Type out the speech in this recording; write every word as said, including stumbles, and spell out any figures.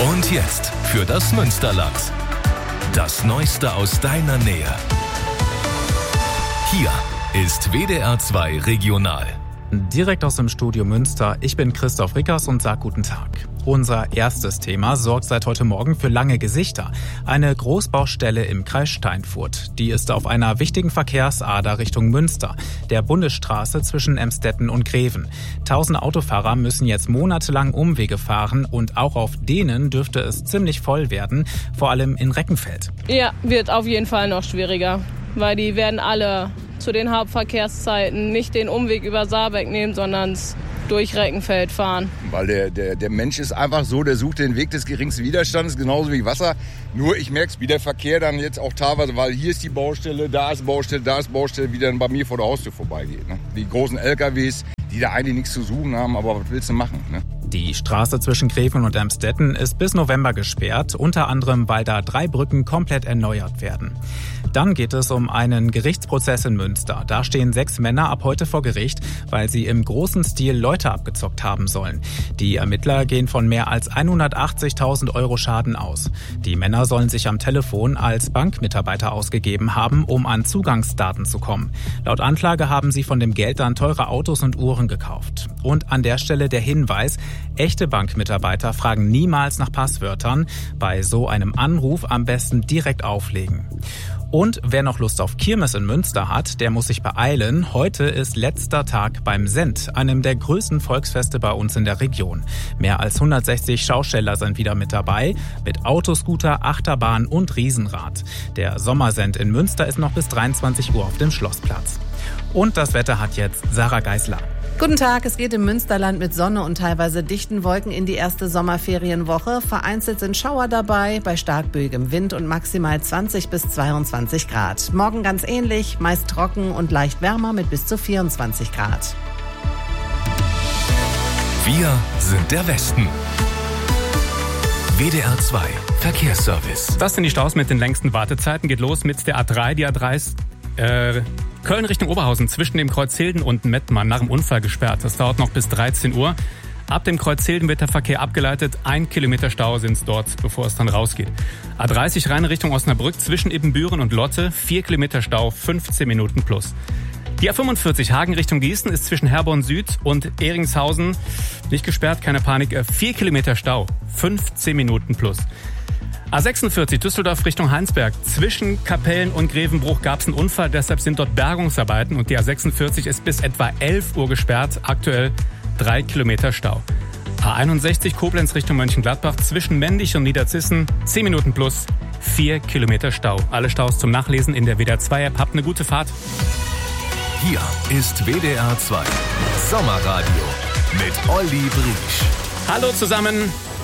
Und jetzt für das Münsterland. Das Neueste aus deiner Nähe. Hier ist W D R zwei Regional. Direkt aus dem Studio Münster, ich bin Christoph Rickers und sag guten Tag. Unser erstes Thema sorgt seit heute Morgen für lange Gesichter. Eine Großbaustelle im Kreis Steinfurt. Die ist auf einer wichtigen Verkehrsader Richtung Münster, der Bundesstraße zwischen Emstetten und Greven. Tausende Autofahrer müssen jetzt monatelang Umwege fahren und auch auf denen dürfte es ziemlich voll werden, vor allem in Reckenfeld. Ja, wird auf jeden Fall noch schwieriger, weil die werden alle zu den Hauptverkehrszeiten nicht den Umweg über Saarbeck nehmen, sondern durch Reckenfeld fahren. Weil der, der, der Mensch ist einfach so, der sucht den Weg des geringsten Widerstandes, genauso wie Wasser. Nur ich merke es, wie der Verkehr dann jetzt auch teilweise, weil hier ist die Baustelle, da ist Baustelle, da ist Baustelle, wie dann bei mir vor der Haustür vorbeigeht. Ne? Die großen L K Ws, die da eigentlich nichts zu suchen haben, aber was willst du machen? Ne? Die Straße zwischen Greven und Emstetten ist bis November gesperrt, unter anderem, weil da drei Brücken komplett erneuert werden. Dann geht es um einen Gerichtsprozess in Münster. Da stehen sechs Männer ab heute vor Gericht, weil sie im großen Stil Leute abgezockt haben sollen. Die Ermittler gehen von mehr als hundertachtzigtausend Euro Schaden aus. Die Männer sollen sich am Telefon als Bankmitarbeiter ausgegeben haben, um an Zugangsdaten zu kommen. Laut Anklage haben sie von dem Geld dann teure Autos und Uhren gekauft. Und an der Stelle der Hinweis: Echte Bankmitarbeiter fragen niemals nach Passwörtern. Bei so einem Anruf am besten direkt auflegen. Und wer noch Lust auf Kirmes in Münster hat, der muss sich beeilen. Heute ist letzter Tag beim Send, einem der größten Volksfeste bei uns in der Region. Mehr als hundertsechzig Schausteller sind wieder mit dabei, mit Autoscooter, Achterbahn und Riesenrad. Der Sommersend in Münster ist noch bis dreiundzwanzig Uhr auf dem Schlossplatz. Und das Wetter hat jetzt Sarah Geisler. Guten Tag, es geht im Münsterland mit Sonne und teilweise dichten Wolken in die erste Sommerferienwoche. Vereinzelt sind Schauer dabei, bei stark böigem Wind und maximal zwanzig bis zweiundzwanzig Grad. Morgen ganz ähnlich, meist trocken und leicht wärmer mit bis zu vierundzwanzig Grad. Wir sind der Westen. W D R zwei Verkehrsservice. Das sind die Staus mit den längsten Wartezeiten. Geht los mit der A drei. Die A drei ist äh, Köln Richtung Oberhausen zwischen dem Kreuz Hilden und Mettmann nach dem Unfall gesperrt. Das dauert noch bis dreizehn Uhr. Ab dem Kreuz Hilden wird der Verkehr abgeleitet. Ein Kilometer Stau sind es dort, bevor es dann rausgeht. A dreißig rein Richtung Osnabrück zwischen Ibbenbüren und Lotte. Vier Kilometer Stau, fünfzehn Minuten plus. Die A fünfundvierzig Hagen Richtung Gießen ist zwischen Herborn Süd und Eringshausen nicht gesperrt, keine Panik. Vier Kilometer Stau, fünfzehn Minuten plus. A sechsundvierzig Düsseldorf Richtung Heinsberg. Zwischen Kapellen und Grevenbruch gab es einen Unfall, deshalb sind dort Bergungsarbeiten und die A sechsundvierzig ist bis etwa elf Uhr gesperrt. Aktuell drei Kilometer Stau. A einundsechzig Koblenz Richtung Mönchengladbach zwischen Mendig und Niederzissen zehn Minuten plus, vier Kilometer Stau. Alle Staus zum Nachlesen in der W D R zwei App. Habt eine gute Fahrt. Hier ist W D R zwei Sommerradio mit Olli Briesch. Hallo zusammen.